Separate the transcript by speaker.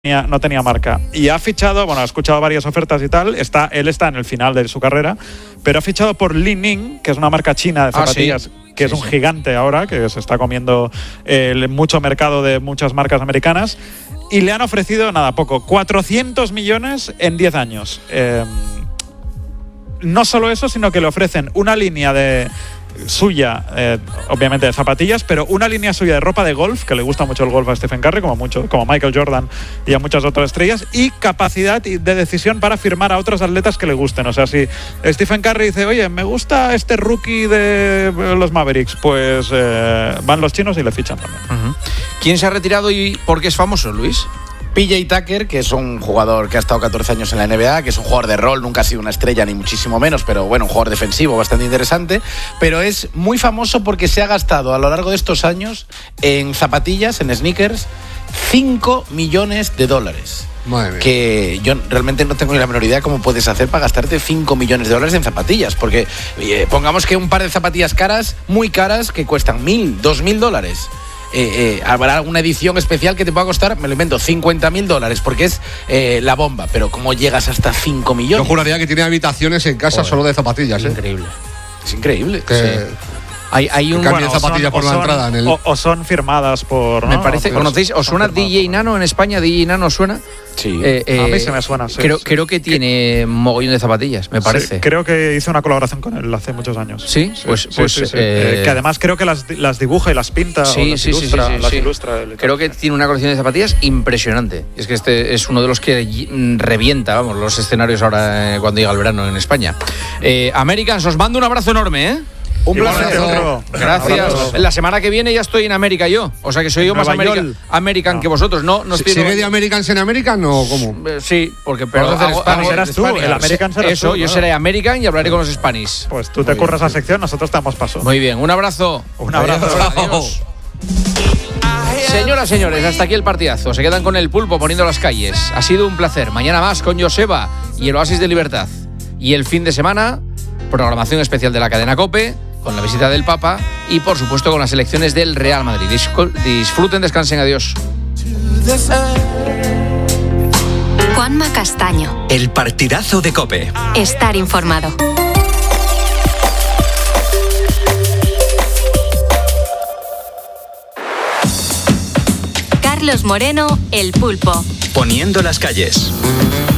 Speaker 1: no tenía marca. Y ha fichado, ha escuchado varias ofertas y tal, él está en el final de su carrera, pero ha fichado por Li-Ning, que es una marca china de zapatillas, que es un gigante ahora, que se está comiendo mucho mercado de muchas marcas americanas, y le han ofrecido, poco, 400 millones en 10 años. No solo eso, sino que le ofrecen una línea suya, obviamente de zapatillas, pero una línea suya de ropa de golf, que le gusta mucho el golf a Stephen Curry, como Michael Jordan y a muchas otras estrellas, y capacidad de decisión para firmar a otros atletas que le gusten. O sea, si Stephen Curry dice, oye, me gusta este rookie de los Mavericks, pues van los chinos y le fichan también.
Speaker 2: Uh-huh. ¿Quién se ha retirado y por qué es famoso, Luis?
Speaker 3: PJ Tucker, que es un jugador que ha estado 14 años en la NBA, que es un jugador de rol, nunca ha sido una estrella ni muchísimo menos, pero bueno, un jugador defensivo bastante interesante, pero es muy famoso porque se ha gastado a lo largo de estos años en zapatillas, en sneakers, $5 millones. Que yo realmente no tengo ni la menor idea cómo puedes hacer para gastarte $5 millones en zapatillas, porque pongamos que un par de zapatillas caras, muy caras, que cuestan $1,000, $2,000. Habrá una edición especial que te pueda costar, me lo invento, $50,000, porque es la bomba. Pero ¿cómo llegas hasta 5 millones?
Speaker 4: Yo juraría que tiene habitaciones en casa solo de zapatillas.
Speaker 2: Increíble.
Speaker 3: Es increíble.
Speaker 2: Hay un
Speaker 4: cambio de zapatillas por la entrada en el...
Speaker 1: o son firmadas por...
Speaker 2: Me parece, ¿conocéis? ¿Os suena DJ Nano en España? ¿DJ Nano os suena?
Speaker 1: Sí. A mí se me suena, sí.
Speaker 2: Creo que tiene mogollón de zapatillas, me parece.
Speaker 1: Sí, creo que hice una colaboración con él hace muchos años.
Speaker 2: ¿Sí? Pues
Speaker 1: que además creo que las dibuja y las pinta.
Speaker 2: Sí,
Speaker 1: las ilustra.
Speaker 2: Creo que tiene una colección de zapatillas impresionante. Es que este es uno de los que revienta, los escenarios ahora cuando llega el verano en España. Americans, os mando un abrazo enorme, ¿eh?
Speaker 3: Un placer.
Speaker 2: Gracias. La semana que viene ya estoy en América yo. O sea que soy yo más American que vosotros. No estoy
Speaker 4: ¿Sigue de Americans en American o cómo?
Speaker 2: Sí, porque
Speaker 1: serás tú, el American serás
Speaker 2: eso,
Speaker 1: tú.
Speaker 2: Yo seré American y hablaré con los Spanish.
Speaker 1: Pues tú te curras la sección, nosotros te damos paso.
Speaker 2: Muy bien, un abrazo.
Speaker 1: Un abrazo.
Speaker 2: Adiós. Señoras, señores, hasta aquí el partidazo. Se quedan con el Pulpo poniendo las calles. Ha sido un placer. Mañana más con Joseba y el Oasis de Libertad. Y el fin de semana, programación especial de la cadena COPE, con la visita del Papa y, por supuesto, con las elecciones del Real Madrid. Disfruten, descansen, adiós.
Speaker 5: Juanma Castaño.
Speaker 6: El partidazo de COPE.
Speaker 5: Estar informado. Carlos Moreno, el Pulpo.
Speaker 6: Poniendo las calles.